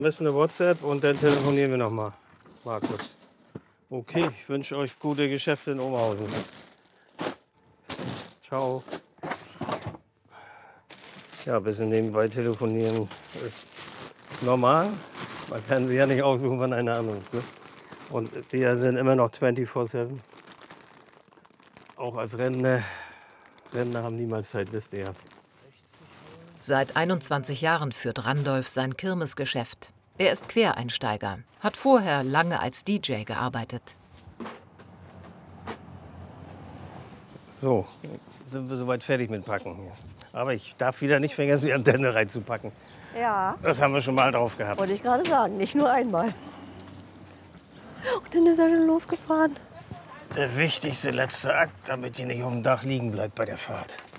Müssen eine WhatsApp und dann telefonieren wir noch mal, Markus. Okay, ich wünsche euch gute Geschäfte in Oberhausen. Ciao. Ja, ein bisschen nebenbei telefonieren ist normal. Man kann sich ja nicht aussuchen, wann einer anruft. Ne? Und wir sind immer noch 24/7. Auch als Rentner. Rentner haben niemals Zeit, wisst ihr ja. Seit 21 Jahren führt Randolph sein Kirmesgeschäft. Er ist Quereinsteiger, hat vorher lange als DJ gearbeitet. So, sind wir soweit fertig mit Packen hier. Aber ich darf wieder nicht vergessen, die Antenne reinzupacken. Ja, Das haben wir schon mal drauf gehabt. wollte ich gerade sagen, nicht nur einmal. Und dann ist er schon losgefahren. Der wichtigste letzte Akt, damit die nicht auf dem Dach liegen bleibt bei der Fahrt.